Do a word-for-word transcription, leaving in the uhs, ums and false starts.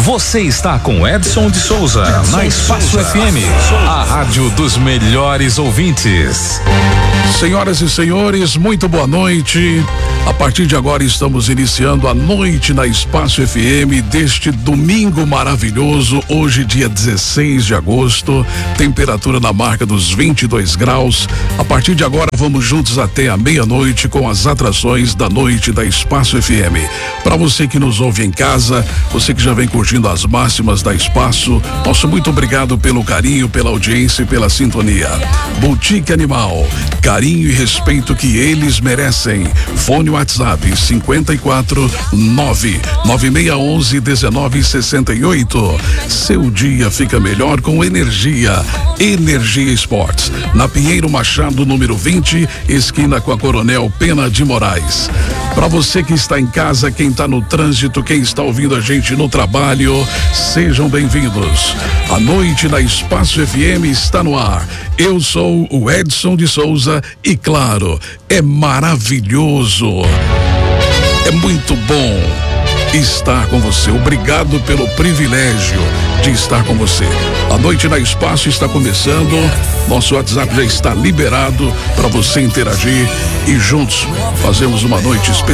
Você está com Edson de Souza, na Espaço F M, a rádio dos melhores ouvintes. Senhoras e senhores, muito boa noite. A partir de agora estamos iniciando a noite na Espaço F M deste domingo maravilhoso, hoje dia dezesseis de agosto, temperatura na marca dos vinte e dois graus. A partir de agora vamos juntos até a meia-noite com as atrações da noite da Espaço F M. Para você que nos ouve em casa, você que já vem curtindo as máximas da Espaço, nosso muito obrigado pelo carinho, pela audiência e pela sintonia. Boutique Animal, carinho e respeito que eles merecem. Fone WhatsApp cinquenta e quatro nove nove seis onze dezenove sessenta e oito. Seu dia fica melhor com energia. Energia Esportes, na Pinheiro Machado, número vinte, esquina com a Coronel Pena de Moraes. Para você que está em casa, quem está no trânsito, quem está ouvindo a gente no trabalho, sejam bem-vindos. A noite na Espaço F M está no ar. Eu sou o Edson de Souza e, claro, é maravilhoso, é muito bom estar com você. Obrigado pelo privilégio de estar com você. A noite na Espaço está começando. Nosso WhatsApp já está liberado para você interagir e juntos fazemos uma noite especial.